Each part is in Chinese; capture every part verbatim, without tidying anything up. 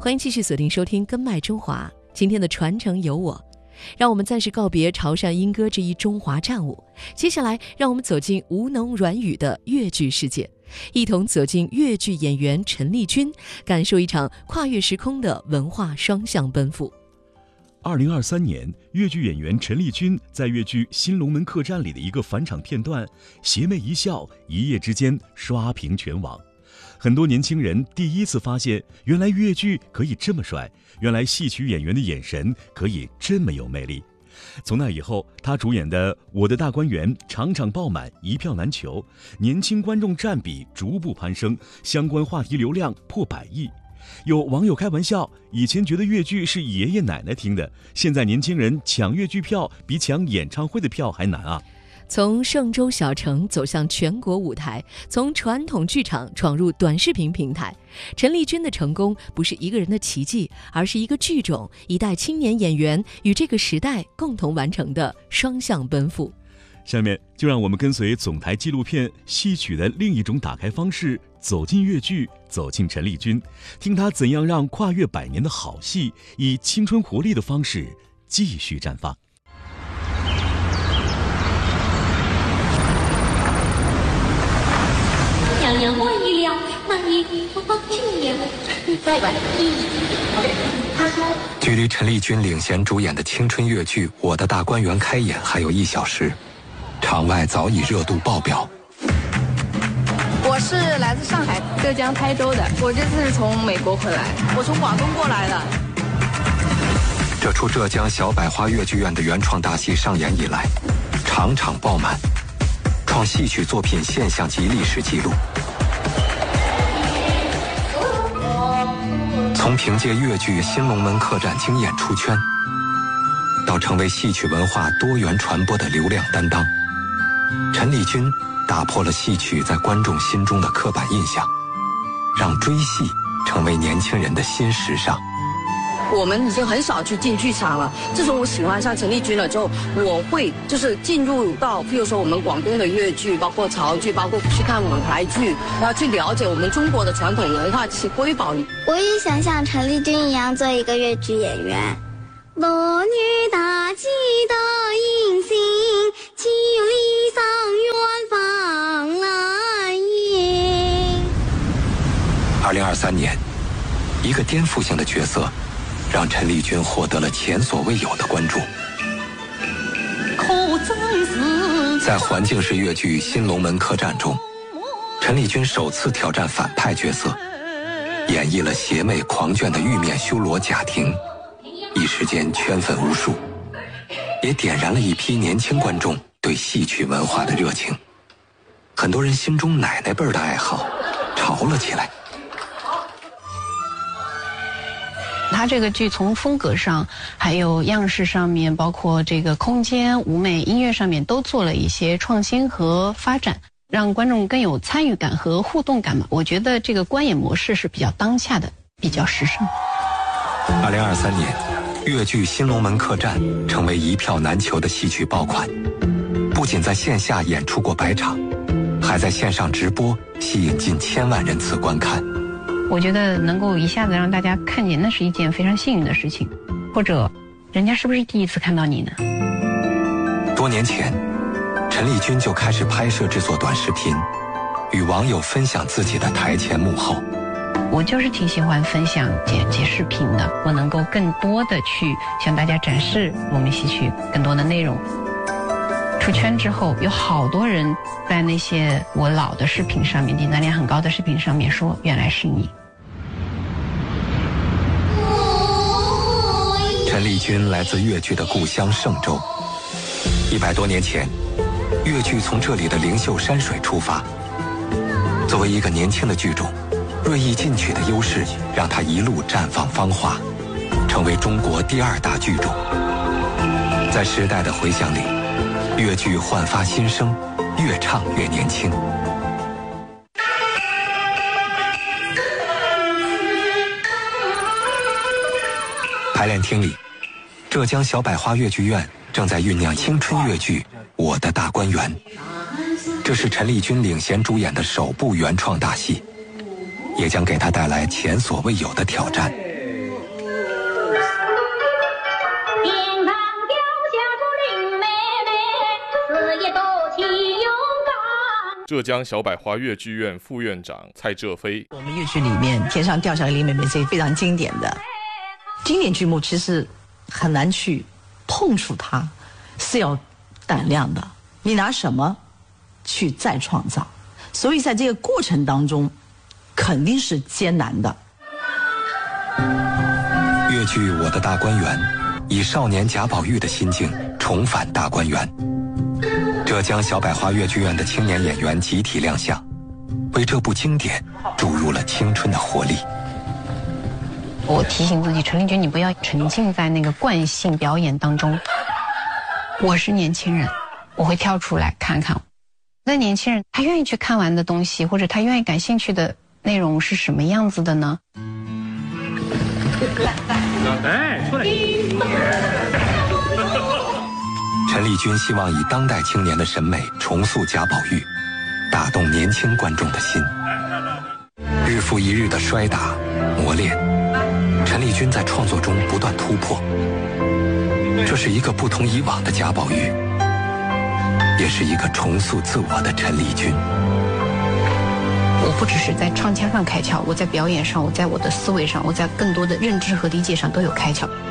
欢迎继续锁定收听根脉中华，今天的传承有我。让我们暂时告别潮汕莺歌这一中华战舞，接下来让我们走进吴侬软语的粤剧世界，一同走进粤剧演员陈丽君，感受一场跨越时空的文化双向奔赴。 二零二三年，粤剧演员陈丽君在粤剧《新龙门客栈》里的一个返场片段，邪魅一笑，一夜之间刷屏全网。很多年轻人第一次发现，原来粤剧可以这么帅，原来戏曲演员的眼神可以这么有魅力。从那以后，他主演的《我的大观园》场场爆满，一票难求，年轻观众占比逐步攀升，相关话题流量破百亿。有网友开玩笑，以前觉得粤剧是爷爷奶奶听的，现在年轻人抢粤剧票比抢演唱会的票还难啊。 从嵊州小城走向全国舞台，从传统剧场闯入短视频平台，陈丽君的成功不是一个人的奇迹，而是一个剧种、一代青年演员与这个时代共同完成的双向奔赴。 下面就让我们跟随总台纪录片《戏曲的另一种打开方式》，走进粤剧，走进陈丽君，听她怎样让跨越百年的好戏以青春活力的方式继续绽放。 娘娘万一了，万一我放弃了，再玩一。他说， 距离陈丽君领衔主演的青春粤剧《我的大观园》开演还有一小时，场外早已热度爆表。 我是来自上海浙江台州的，我这次是从美国回来，我从广东过来的。 这出浙江小百花粤剧院的原创大戏上演以来，场场爆满，创戏曲作品现象级历史纪录。从凭借粤剧《新龙门客栈》惊艳出圈，到成为戏曲文化多元传播的流量担当，陈丽君打破了戏曲在观众心中的刻板印象，让追戏成为年轻人的新时尚。 我们已经很少去进剧场了，自从我喜欢上陈丽君了之后，我会就是进入到譬如说我们广东的粤剧，包括潮剧，包括去看舞台剧，然后去了解我们中国的传统文化，去瑰宝。 我也想像陈丽君一样做一个粤剧演员。落女大吉的银星，岂有离桑远方来迎。 二零二三年，一个颠覆性的角色让陈丽君获得了前所未有的关注。在环境式粤剧《新龙门客栈》中，陈丽君首次挑战反派角色，演绎了邪魅狂狷的玉面修罗贾婷，一时间圈粉无数，也点燃了一批年轻观众对戏曲文化的热情。很多人心中奶奶辈儿的爱好潮了起来。 它这个剧从风格上还有样式上面，包括这个空间、舞美、音乐上面都做了一些创新和发展，让观众更有参与感和互动感嘛。我觉得这个观演模式是比较当下的，比较时尚。 二零二三年，粤剧《新龙门客栈》成为一票难求的戏曲爆款，不仅在线下演出过百场，还在线上直播，吸引近千万人次观看。 我觉得能够一下子让大家看见，那是一件非常幸运的事情。或者，人家是不是第一次看到你呢？ 多年前，陈丽君就开始拍摄制作短视频，与网友分享自己的台前幕后。 我就是挺喜欢分享剪辑视频的，我能够更多的去向大家展示我们戏曲更多的内容。出圈之后，有好多人在那些我老的视频上面，点赞量很高的视频上面说，原来是你。 陈丽君来自粤剧的故乡嵊州，一百多年前，粤剧从这里的灵秀山水出发。作为一个年轻的剧种，锐意进取的优势让它一路绽放芳华，成为中国第二大剧种。在时代的回响里，粤剧焕发新生，越唱越年轻。排练厅里，浙江小百花粤剧院正在酝酿青春粤剧《我的大观园》，这是陈丽君领衔主演的首部原创大戏，也将给她带来前所未有的挑战。 浙江小百花越剧院副院长蔡浙飞。 我们越剧里面天上掉下来林妹妹这非常经典的经典剧目，其实很难去碰触它，是要胆量的。你拿什么去再创造？所以在这个过程当中肯定是艰难的。 越剧《我的大观园》以少年贾宝玉的心境重返大观园，浙江小百花越剧院的青年演员集体亮相，为这部经典注入了青春的活力。 我提醒自己，陈丽君，你不要沉浸在那个惯性表演当中。我是年轻人，我会跳出来看看，那年轻人他愿意去看完的东西，或者他愿意感兴趣的内容是什么样子的呢？ 哎，出来！ 陈丽君希望以当代青年的审美重塑贾宝玉，打动年轻观众的心。日复一日的摔打磨练，陈丽君在创作中不断突破。这是一个不同以往的贾宝玉，也是一个重塑自我的陈丽君。 我不只是在唱腔上开窍，我在表演上，我在我的思维上，我在更多的认知和理解上都有开窍。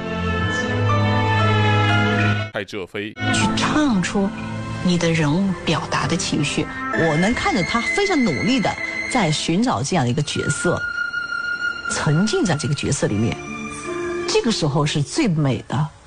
蔡浙飞去唱出你的人物表达的情绪， 我能看着他非常努力的在寻找这样的一个角色，沉浸在这个角色里面，这个时候是最美的。